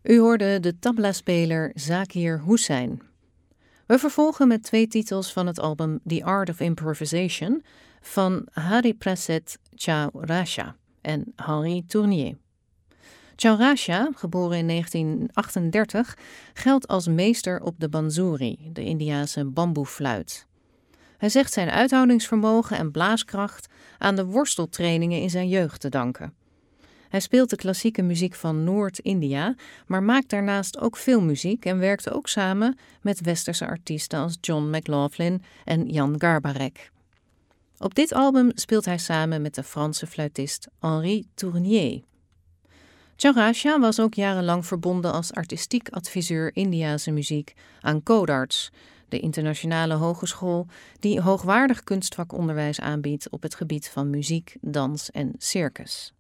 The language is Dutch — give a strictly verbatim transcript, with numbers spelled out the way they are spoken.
U hoorde de tabla-speler Zakir Hussain. We vervolgen met twee titels van het album The Art of Improvisation van Haripraset Chaurasia en Henri Tournier. Chaurasia, geboren in negentien achtendertig, geldt als meester op de bansuri, de Indiase bamboefluit. Hij zegt zijn uithoudingsvermogen en blaaskracht aan de worsteltrainingen in zijn jeugd te danken. Hij speelt de klassieke muziek van Noord-India, maar maakt daarnaast ook filmmuziek en werkte ook samen met westerse artiesten als John McLaughlin en Jan Garbarek. Op dit album speelt hij samen met de Franse fluitist Henri Tournier. Chaurasia was ook jarenlang verbonden als artistiek adviseur Indiase muziek aan Codarts, de internationale hogeschool die hoogwaardig kunstvakonderwijs aanbiedt op het gebied van muziek, dans en circus.